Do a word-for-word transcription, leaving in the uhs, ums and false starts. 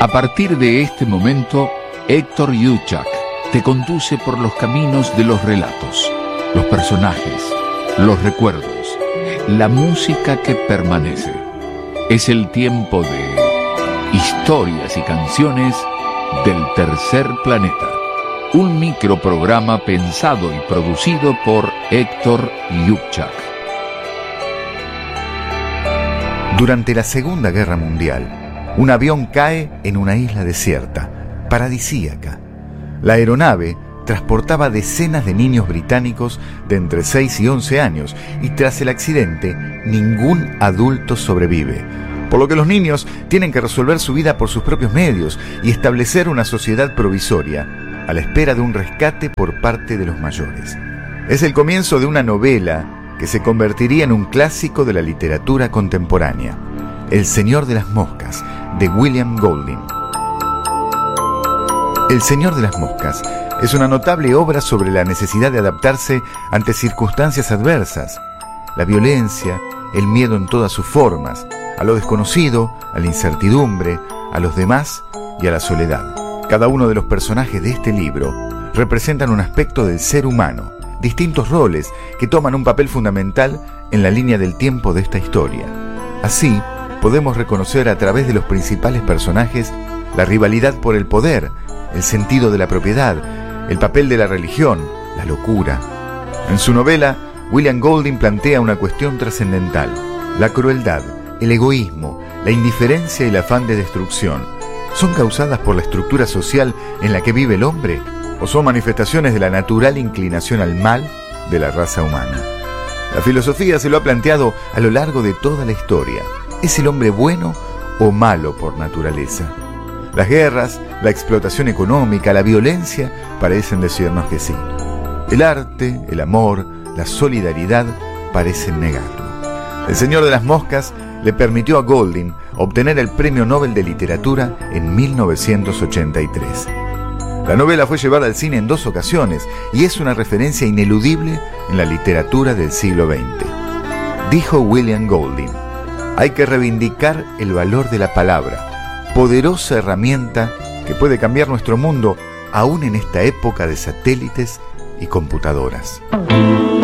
A partir de este momento, Héctor Yuchak te conduce por los caminos de los relatos, los personajes, los recuerdos, la música que permanece. Es el tiempo de historias y canciones del tercer planeta. Un microprograma pensado y producido por Héctor Yuchak. Durante la Segunda Guerra Mundial, un avión cae en una isla desierta, paradisíaca. La aeronave transportaba decenas de niños británicos de entre seis y once años y tras el accidente ningún adulto sobrevive, por lo que los niños tienen que resolver su vida por sus propios medios y establecer una sociedad provisoria a la espera de un rescate por parte de los mayores. Es el comienzo de una novela que se convertiría en un clásico de la literatura contemporánea, El Señor de las Moscas, de William Golding. El Señor de las Moscas es una notable obra sobre la necesidad de adaptarse ante circunstancias adversas, la violencia, el miedo en todas sus formas, a lo desconocido, a la incertidumbre, a los demás y a la soledad. Cada uno de los personajes de este libro representan un aspecto del ser humano, distintos roles que toman un papel fundamental en la línea del tiempo de esta historia. Así, podemos reconocer a través de los principales personajes la rivalidad por el poder, el sentido de la propiedad, el papel de la religión, la locura. En su novela, William Golding plantea una cuestión trascendental: la crueldad, el egoísmo, la indiferencia y el afán de destrucción, ¿son causadas por la estructura social en la que vive el hombre o son manifestaciones de la natural inclinación al mal de la raza humana? La filosofía se lo ha planteado a lo largo de toda la historia. ¿Es el hombre bueno o malo por naturaleza? Las guerras, la explotación económica, la violencia parecen decirnos que sí. El arte, el amor, la solidaridad parecen negarlo. El Señor de las Moscas le permitió a Golding obtener el Premio Nobel de Literatura en mil novecientos ochenta y tres. La novela fue llevada al cine en dos ocasiones y es una referencia ineludible en la literatura del siglo veinte. Dijo William Golding: hay que reivindicar el valor de la palabra, poderosa herramienta que puede cambiar nuestro mundo aún en esta época de satélites y computadoras.